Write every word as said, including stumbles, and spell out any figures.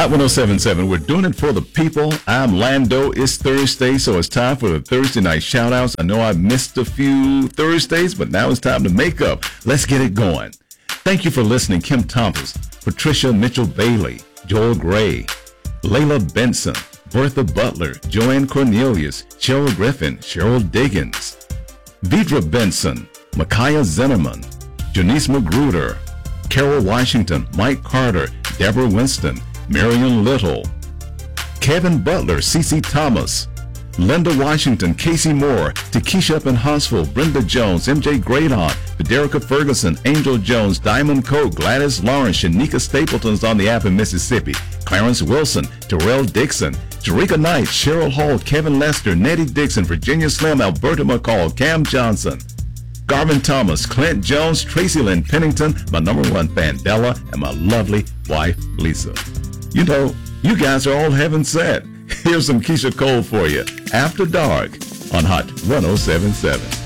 Hot one oh seven point seven, we're doing it for the people. I'm Lando. It's Thursday, so it's time for the Thursday night shout-outs. I know I missed a few Thursdays, but now it's time to make up. Let's get it going. Thank you for listening. Kim Thomas, Patricia Mitchell-Bailey, Joel Gray, Layla Benson, Bertha Butler, Joanne Cornelius, Cheryl Griffin, Cheryl Diggins, Vidra Benson, Micaiah Zinnerman, Janice Magruder, Carol Washington, Mike Carter, Deborah Winston, Marion Little, Kevin Butler, Cece Thomas, Linda Washington, Casey Moore, Takesha up in Huntsville, Brenda Jones, M J Gradon, Federica Ferguson, Angel Jones, Diamond Coat, Gladys Lawrence, Shanika Stapleton's on the app in Mississippi, Clarence Wilson, Terrell Dixon, Jerika Knight, Cheryl Hall, Kevin Lester, Nettie Dixon, Virginia Slim, Alberta McCall, Cam Johnson, Garvin Thomas, Clint Jones, Tracy Lynn Pennington, my number one fan, Della, and my lovely wife, Lisa. You know, you guys are all heaven sent. Here's some Keisha Cole for you. After Dark on Hot one oh seven point seven.